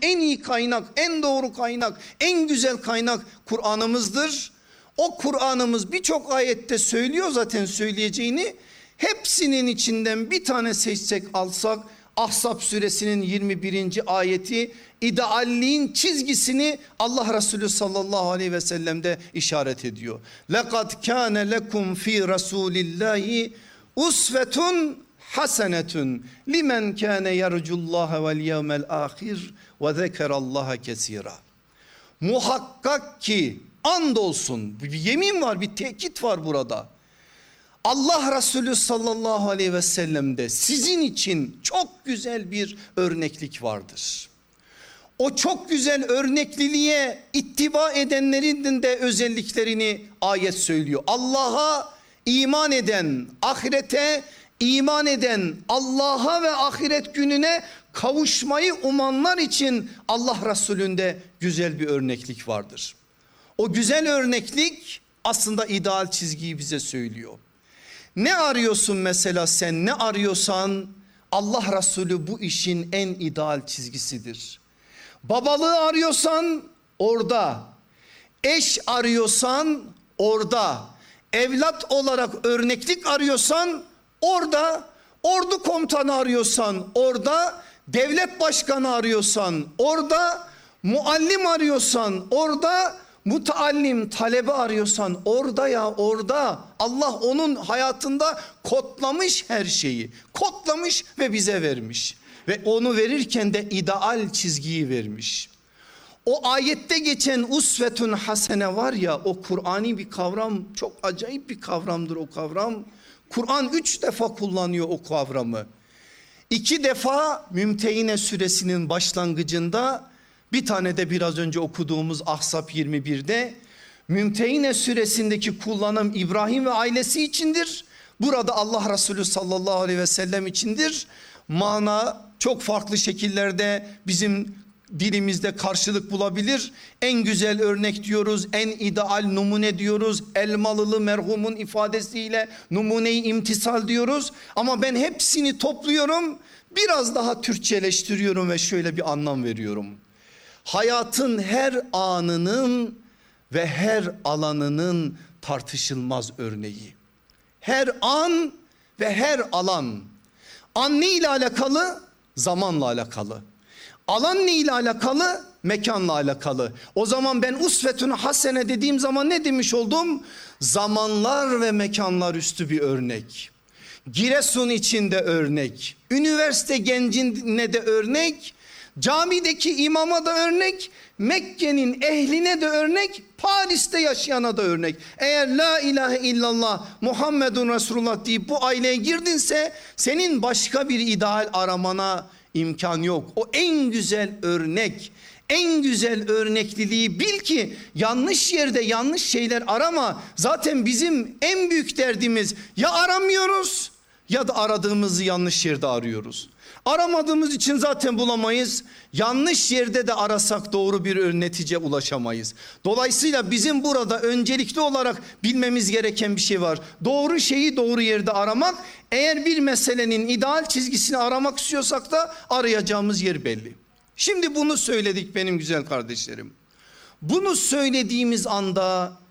en iyi kaynak, en doğru kaynak, en güzel kaynak Kur'an'ımızdır. O Kur'an'ımız birçok ayette söylüyor zaten söyleyeceğini. Hepsinin içinden bir tane seçsek alsak, Ahzab suresinin 21. ayeti idealliğin çizgisini Allah Resulü sallallahu aleyhi ve sellem'de işaret ediyor. لَقَدْ كَانَ لَكُمْ ف۪ي رَسُولِ اللّٰهِ اُسْوَةٌ حَسَنَةٌ لِمَنْ كَانَ يَرْجُ اللّٰهَ وَالْيَوْمَ الْآخِرِ وَذَكَرَ اللّٰهَ كَثِيرًا. Muhakkak ki, andolsun, bir yemin var, bir tekit var burada. Allah Resulü sallallahu aleyhi ve sellem'de sizin için çok güzel bir örneklik vardır. O çok güzel örnekliliğe ittiba edenlerin de özelliklerini ayet söylüyor. Allah'a iman eden, ahirete iman eden, Allah'a ve ahiret gününe kavuşmayı umanlar için Allah Resulü'nde güzel bir örneklik vardır. O güzel örneklik aslında ideal çizgiyi bize söylüyor. Ne arıyorsun mesela sen, ne arıyorsan Allah Resulü bu işin en ideal çizgisidir. Babalığı arıyorsan orada, eş arıyorsan orada, evlat olarak örneklik arıyorsan orada, ordu komutanı arıyorsan orada, devlet başkanı arıyorsan orada, muallim arıyorsan orada, mutaallim talebe arıyorsan orada ya orada. Allah onun hayatında kodlamış her şeyi. Kodlamış ve bize vermiş. Ve onu verirken de ideal çizgiyi vermiş. O ayette geçen usvetun hasene var ya, o Kur'ani bir kavram, çok acayip bir kavramdır o kavram. Kur'an 3 defa kullanıyor o kavramı. 2 defa Mümtehine suresinin başlangıcında, bir tane de biraz önce okuduğumuz Ahzab 21'de. Mümtehine suresindeki kullanım İbrahim ve ailesi içindir. Burada Allah Resulü sallallahu aleyhi ve sellem içindir. Mana çok farklı şekillerde bizim dilimizde karşılık bulabilir. En güzel örnek diyoruz, en ideal numune diyoruz. Elmalılı merhumun ifadesiyle numune-i imtisal diyoruz. Ama ben hepsini topluyorum, biraz daha Türkçeleştiriyorum ve şöyle bir anlam veriyorum. Hayatın her anının ve her alanının tartışılmaz örneği. Her an ve her alan. An ne ile alakalı? Zamanla alakalı. Alan ne ile alakalı? Mekanla alakalı. O zaman ben usvetun hasene dediğim zaman ne demiş oldum? Zamanlar ve mekanlar üstü bir örnek. Giresun içinde örnek. Üniversite gencine de örnek. Camideki imama da örnek, Mekke'nin ehline de örnek, Paris'te yaşayana da örnek. Eğer la ilahe illallah Muhammedun Resulullah deyip bu aileye girdinse senin başka bir ideal aramana imkan yok. O en güzel örnek, en güzel örnekliliği bil ki yanlış yerde yanlış şeyler arama. Zaten bizim en büyük derdimiz ya aramıyoruz ya da aradığımızı yanlış yerde arıyoruz. Aramadığımız için zaten bulamayız. Yanlış yerde de arasak doğru bir netice ulaşamayız. Dolayısıyla bizim burada öncelikli olarak bilmemiz gereken bir şey var. Doğru şeyi doğru yerde aramak. Eğer bir meselenin ideal çizgisini aramak istiyorsak da arayacağımız yer belli. Şimdi bunu söyledik benim güzel kardeşlerim. Bunu söylediğimiz anda